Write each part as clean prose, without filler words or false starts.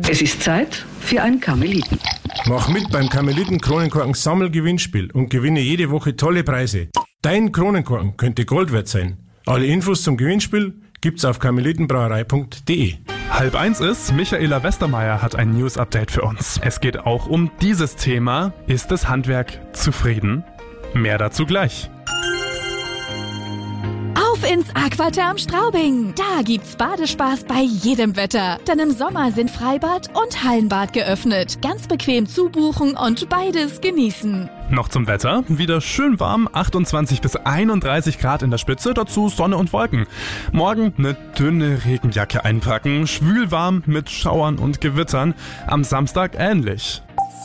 Es ist Zeit für ein Karmeliten. Mach mit beim Karmeliten-Kronenkorken-Sammelgewinnspiel und gewinne jede Woche tolle Preise. Dein Kronenkorken könnte Gold wert sein. Alle Infos zum Gewinnspiel gibt's auf karmelitenbrauerei.de. 12:30 ist, Michaela Westermeier hat ein News-Update für uns. Es geht auch um dieses Thema. Ist das Handwerk zufrieden? Mehr dazu gleich. Auf ins Aquaterm Straubing. Da gibt's Badespaß bei jedem Wetter. Denn im Sommer sind Freibad und Hallenbad geöffnet. Ganz bequem zubuchen und beides genießen. Noch zum Wetter. Wieder schön warm, 28 bis 31 Grad in der Spitze, dazu Sonne und Wolken. Morgen eine dünne Regenjacke einpacken, schwülwarm mit Schauern und Gewittern. Am Samstag ähnlich.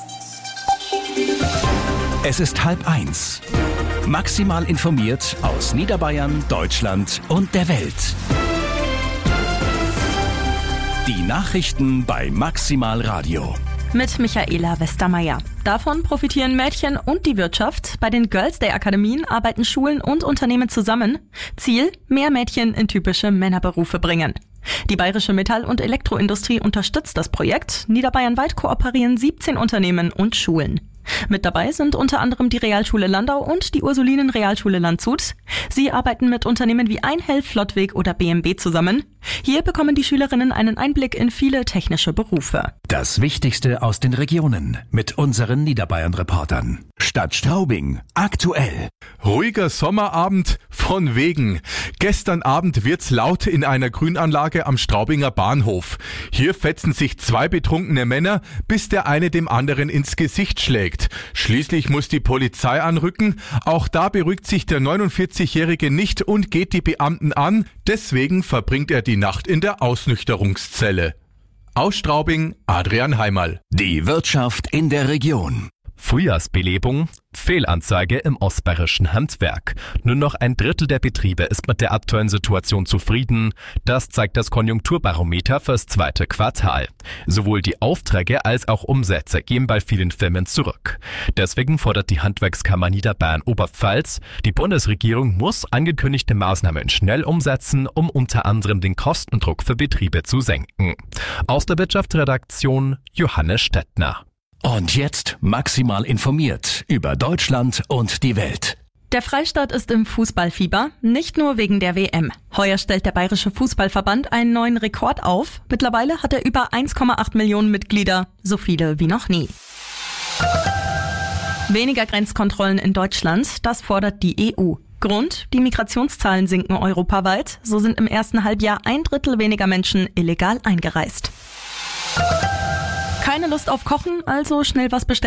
Es ist 12:30. Maximal informiert aus Niederbayern, Deutschland und der Welt. Die Nachrichten bei Maximal Radio. Mit Michaela Westermeier. Davon profitieren Mädchen und die Wirtschaft. Bei den Girls Day Akademien arbeiten Schulen und Unternehmen zusammen. Ziel: mehr Mädchen in typische Männerberufe bringen. Die Bayerische Metall- und Elektroindustrie unterstützt das Projekt. Niederbayernweit kooperieren 17 Unternehmen und Schulen. Mit dabei sind unter anderem die Realschule Landau und die Ursulinen-Realschule Landshut. Sie arbeiten mit Unternehmen wie Einhell, Flottweg oder BMW zusammen. Hier bekommen die Schülerinnen einen Einblick in viele technische Berufe. Das Wichtigste aus den Regionen mit unseren Niederbayern-Reportern. Stadt Straubing, aktuell. Ruhiger Sommerabend von wegen. Gestern Abend wird's laut in einer Grünanlage am Straubinger Bahnhof. Hier fetzen sich 2 betrunkene Männer, bis der eine dem anderen ins Gesicht schlägt. Schließlich muss die Polizei anrücken. Auch da beruhigt sich der 49-Jährige nicht und geht die Beamten an. Deswegen verbringt er die Nacht in der Ausnüchterungszelle. Aus Straubing, Adrian Heimal. Die Wirtschaft in der Region. Frühjahrsbelebung, Fehlanzeige im ostbayerischen Handwerk. Nur noch ein Drittel der Betriebe ist mit der aktuellen Situation zufrieden. Das zeigt das Konjunkturbarometer fürs 2. Quartal. Sowohl die Aufträge als auch Umsätze gehen bei vielen Firmen zurück. Deswegen fordert die Handwerkskammer Niederbayern-Oberpfalz, die Bundesregierung muss angekündigte Maßnahmen schnell umsetzen, um unter anderem den Kostendruck für Betriebe zu senken. Aus der Wirtschaftsredaktion Johannes Stettner. Und jetzt maximal informiert über Deutschland und die Welt. Der Freistaat ist im Fußballfieber, nicht nur wegen der WM. Heuer stellt der Bayerische Fußballverband einen neuen Rekord auf. Mittlerweile hat er über 1,8 Millionen Mitglieder, so viele wie noch nie. Weniger Grenzkontrollen in Deutschland, das fordert die EU. Grund: die Migrationszahlen sinken europaweit. So sind im ersten Halbjahr 1/3 weniger Menschen illegal eingereist. Keine Lust auf Kochen, also schnell was bestellen.